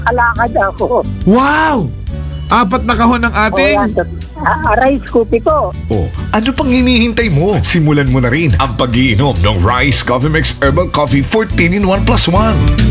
kalakad ako. Wow! 4 na kahon ng O ating... yan, rice coffee ko. Oh, ano pang hinihintay mo? Simulan mo na rin ang pag-iinom ng Rice Coffee Mix Herbal Coffee 14 in 1 plus 1.